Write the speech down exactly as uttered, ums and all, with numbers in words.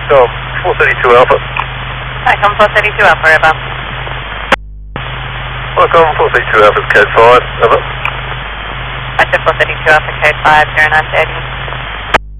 Welcome, four thirty-two Alpha. Welcome, four thirty-two Alpha, over. Welcome, four thirty-two Alpha, code five, over. I said four thirty-two Alpha, code five, zero nine thirty.